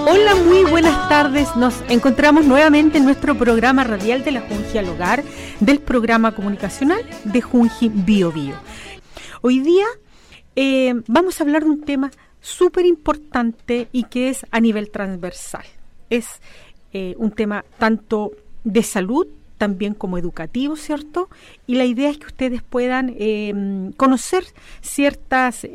Hola, muy buenas tardes. Nos encontramos nuevamente en nuestro programa radial de la Junji al Hogar, del programa comunicacional de Junji Bio Bio. Hoy día vamos a hablar de un tema súper importante y que es a nivel transversal. Es un tema tanto de salud, también como educativo, ¿cierto? Y la idea es que ustedes puedan conocer ciertas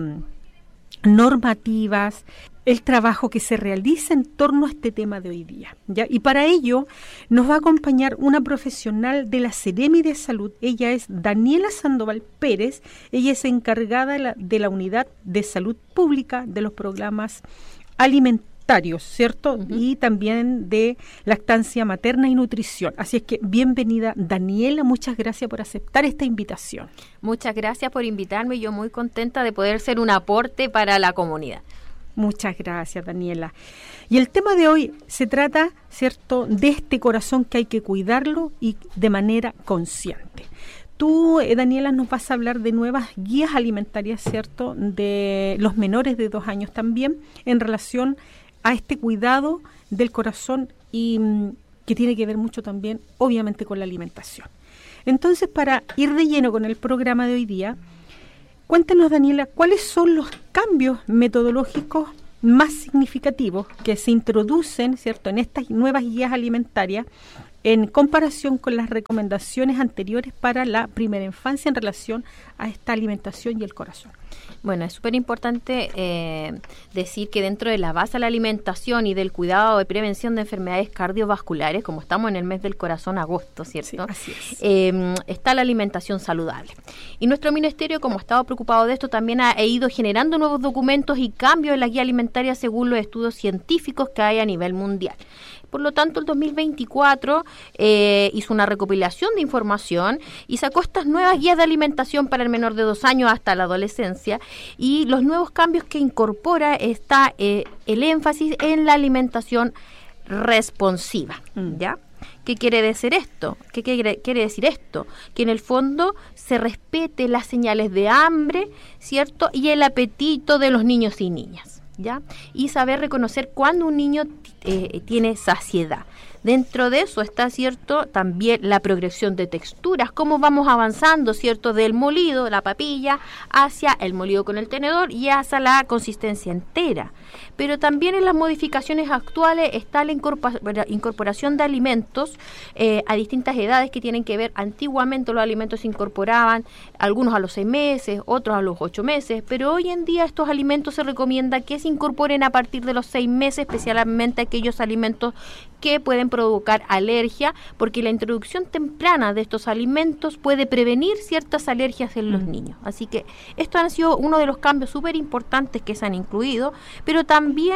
normativas, el trabajo que se realiza en torno a este tema de hoy día, ¿ya? Y para ello nos va a acompañar una profesional de la Seremi de Salud. Ella es Daniela Sandoval Pérez. Ella es encargada de la Unidad de Salud Pública de los programas alimentarios, ¿cierto? Uh-huh. Y también de lactancia materna y nutrición. Así es que bienvenida, Daniela. Muchas gracias por aceptar esta invitación. Muchas gracias por invitarme. Yo muy contenta de poder ser un aporte para la comunidad. Muchas gracias, Daniela. Y el tema de hoy se trata, ¿cierto?, de este corazón que hay que cuidarlo y de manera consciente. Tú, Daniela, nos vas a hablar de nuevas guías alimentarias, ¿cierto?, de los menores de 2 años también, en relación a este cuidado del corazón y que tiene que ver mucho también, obviamente, con la alimentación. Entonces, para ir de lleno con el programa de hoy día, cuéntanos, Daniela, ¿cuáles son los cambios metodológicos más significativos que se introducen, ¿cierto?, en estas nuevas guías alimentarias en comparación con las recomendaciones anteriores para la primera infancia en relación a esta alimentación y el corazón? Bueno, es súper importante decir que dentro de la base de la alimentación y del cuidado de prevención de enfermedades cardiovasculares, como estamos en el mes del corazón, agosto, ¿cierto? Sí, así es. Está la alimentación saludable. Y nuestro ministerio, como ha estado preocupado de esto, también ha ido generando nuevos documentos y cambios en la guía alimentaria según los estudios científicos que hay a nivel mundial. Por lo tanto, el 2024 hizo una recopilación de información y sacó estas nuevas guías de alimentación para el menor de 2 años hasta la adolescencia, y los nuevos cambios que incorpora está el énfasis en la alimentación responsiva, ¿ya? ¿Qué quiere decir esto? ¿Qué quiere decir esto? Que en el fondo se respete las señales de hambre, ¿cierto?, y el apetito de los niños y niñas, ¿ya? Y saber reconocer cuando un niño tiene saciedad. Dentro de eso está, ¿cierto?, también la progresión de texturas, cómo vamos avanzando, ¿cierto?, del molido, la papilla, hacia el molido con el tenedor y hacia la consistencia entera. Pero también en las modificaciones actuales está la incorporación de alimentos a distintas edades que tienen que ver. Antiguamente los alimentos se incorporaban, algunos a los 6 meses, otros a los 8 meses, pero hoy en día estos alimentos se recomienda que se incorporen a partir de los 6 meses, especialmente aquellos alimentos que pueden provocar alergia, porque la introducción temprana de estos alimentos puede prevenir ciertas alergias en los niños. Así que esto ha sido uno de los cambios súper importantes que se han incluido, pero también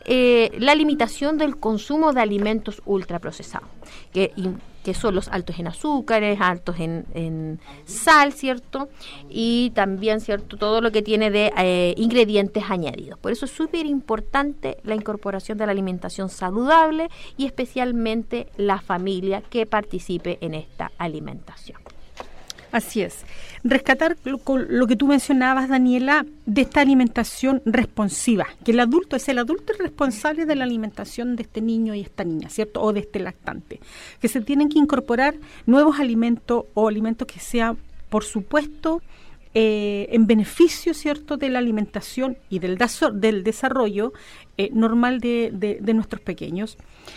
la limitación del consumo de alimentos ultraprocesados, que son los altos en azúcares, altos en sal, ¿cierto? Y también, ¿cierto?, todo lo que tiene de ingredientes añadidos. Por eso es súper importante la incorporación de la alimentación saludable y especialmente la familia que participe en esta alimentación. Así es. Rescatar lo que tú mencionabas, Daniela, de esta alimentación responsiva, que el adulto es responsable de la alimentación de este niño y esta niña, ¿cierto? O de este lactante. Que se tienen que incorporar nuevos alimentos o alimentos que sean, por supuesto, en beneficio, ¿cierto?, de la alimentación y del desarrollo normal de nuestros pequeños.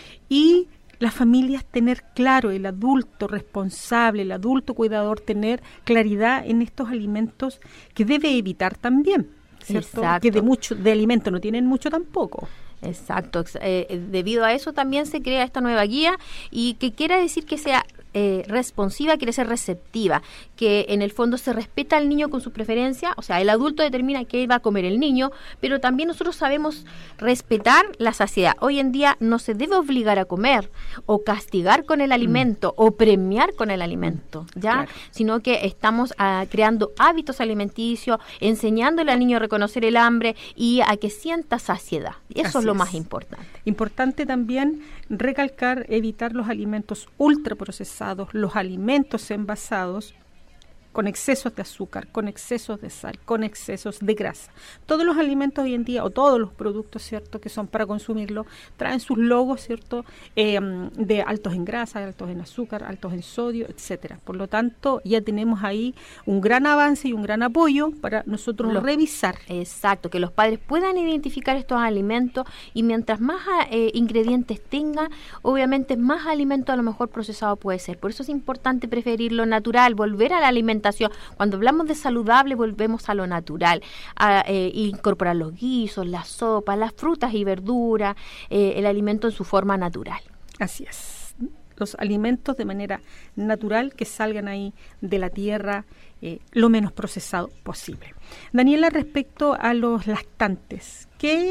Y las familias tener claro, el adulto responsable, el adulto cuidador, tener claridad en estos alimentos que debe evitar también, ¿cierto? Exacto. Que de alimento no tienen mucho tampoco. Exacto. Debido a eso también se crea esta nueva guía, y que quiera decir que sea responsiva, quiere ser receptiva, que en el fondo se respeta al niño con su preferencia, o sea, el adulto determina qué va a comer el niño, pero también nosotros sabemos respetar la saciedad. Hoy en día no se debe obligar a comer, o castigar con el alimento, o premiar con el alimento, ¿ya? Claro. Sino que estamos creando hábitos alimenticios, enseñándole al niño a reconocer el hambre y a que sienta saciedad. Eso Así es lo más importante. Importante también recalcar, evitar los alimentos ultraprocesados, los alimentos envasados, con excesos de azúcar, con excesos de sal, con excesos de grasa. Todos los alimentos hoy en día, o todos los productos, ¿cierto?, que son para consumirlo, traen sus logos, ¿cierto?, de altos en grasa, altos en azúcar, altos en sodio, etcétera. Por lo tanto, ya tenemos ahí un gran avance y un gran apoyo para nosotros revisar. Exacto, que los padres puedan identificar estos alimentos, y mientras más ingredientes tengan, obviamente más alimento a lo mejor procesado puede ser. Por eso es importante preferir lo natural, volver a la alimentación. Cuando hablamos de saludable, volvemos a lo natural, a incorporar los guisos, las sopas, las frutas y verduras, el alimento en su forma natural. Así es. Los alimentos de manera natural, que salgan ahí de la tierra, lo menos procesado posible. Daniela, respecto a los lactantes,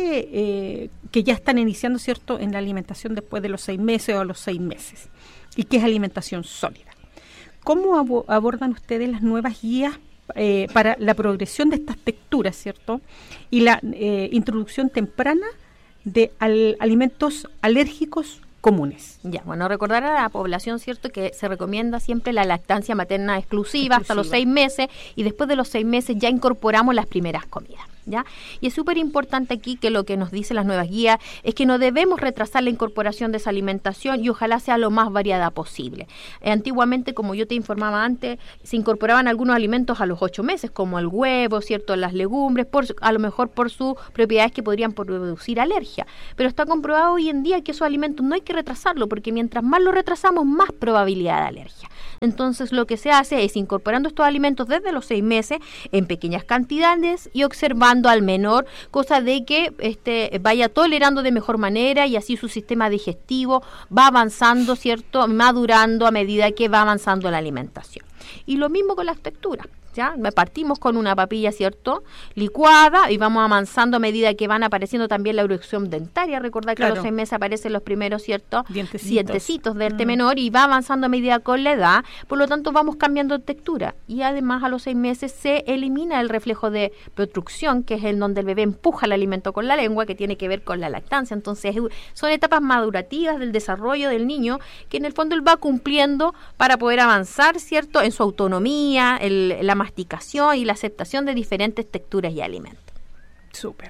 que ya están iniciando, ¿cierto?, en la alimentación después de los 6 meses o a los 6 meses, y que es alimentación sólida. ¿Cómo abordan ustedes las nuevas guías para la progresión de estas texturas, ¿cierto?, y la introducción temprana de alimentos alérgicos comunes? Ya, bueno, recordar a la población, ¿cierto?, que se recomienda siempre la lactancia materna exclusiva hasta los 6 meses, y después de los 6 meses ya incorporamos las primeras comidas, ¿ya? Y es súper importante aquí que lo que nos dicen las nuevas guías es que no debemos retrasar la incorporación de esa alimentación, y ojalá sea lo más variada posible. Antiguamente, como yo te informaba antes, se incorporaban algunos alimentos a los 8 meses, como el huevo, ¿cierto?, las legumbres, a lo mejor por sus propiedades que podrían producir alergia. Pero está comprobado hoy en día que esos alimentos no hay que retrasarlo, porque mientras más lo retrasamos, más probabilidad de alergia. Entonces, lo que se hace es incorporando estos alimentos desde los 6 meses en pequeñas cantidades y observando al menor, cosa de que vaya tolerando de mejor manera, y así su sistema digestivo va avanzando, ¿cierto?, madurando a medida que va avanzando la alimentación. Y lo mismo con las texturas. ¿Ya? Partimos con una papilla, ¿cierto?, licuada, y vamos avanzando a medida que van apareciendo también la erupción dentaria. Recordad que a los 6 meses aparecen los primeros, ¿cierto?, dientecitos de este menor, y va avanzando a medida con la edad. Por lo tanto, vamos cambiando de textura, y además a los 6 meses se elimina el reflejo de protrucción, que es el donde el bebé empuja el alimento con la lengua, que tiene que ver con la lactancia. Entonces, son etapas madurativas del desarrollo del niño, que en el fondo él va cumpliendo para poder avanzar, ¿cierto?, en su autonomía, la masticación y la aceptación de diferentes texturas y alimentos. Súper.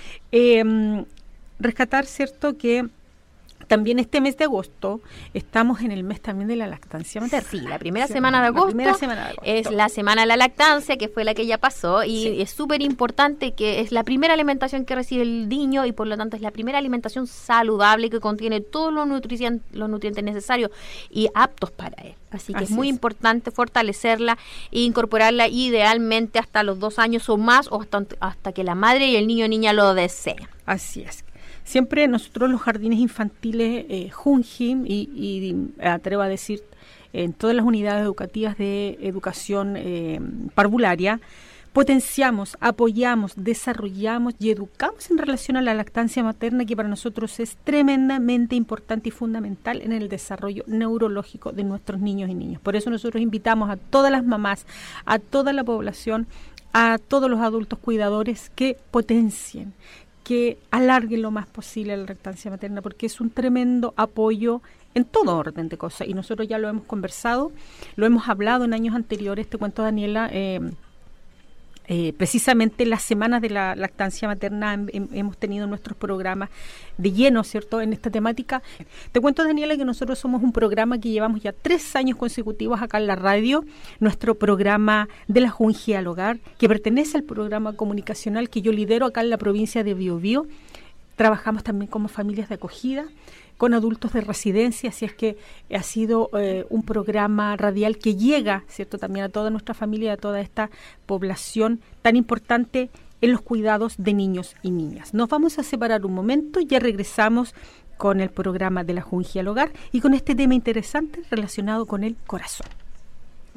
Rescatar, ¿cierto?, que también este mes de agosto estamos en el mes también de la lactancia materna. Sí, la primera semana de agosto es la semana de la lactancia, que fue la que ya pasó, y es súper importante, que es la primera alimentación que recibe el niño, y por lo tanto es la primera alimentación saludable que contiene todos los nutrientes necesarios y aptos para él. Así que es muy importante fortalecerla e incorporarla idealmente hasta los 2 años o más, o hasta que la madre y el niño o niña lo deseen. Así es. Siempre nosotros los jardines infantiles Junjim y atrevo a decir en todas las unidades educativas de educación parvularia, potenciamos, apoyamos, desarrollamos y educamos en relación a la lactancia materna, que para nosotros es tremendamente importante y fundamental en el desarrollo neurológico de nuestros niños y niñas. Por eso nosotros invitamos a todas las mamás, a toda la población, a todos los adultos cuidadores, que potencien, que alarguen lo más posible la lactancia materna, porque es un tremendo apoyo en todo orden de cosas, y nosotros ya lo hemos conversado, lo hemos hablado en años anteriores. Te cuento, Daniela, precisamente las semanas de la lactancia materna hemos tenido nuestros programas de lleno, ¿cierto?, en esta temática. Te cuento, Daniela, que nosotros somos un programa que llevamos ya 3 años consecutivos acá en la radio, nuestro programa de la Junji al Hogar, que pertenece al programa comunicacional que yo lidero acá en la provincia de Biobío. Trabajamos también como familias de acogida, con adultos de residencia, así es que ha sido un programa radial que llega, ¿cierto?, también a toda nuestra familia, a toda esta población tan importante en los cuidados de niños y niñas. Nos vamos a separar un momento, ya regresamos con el programa de la Junji al Hogar y con este tema interesante relacionado con el corazón.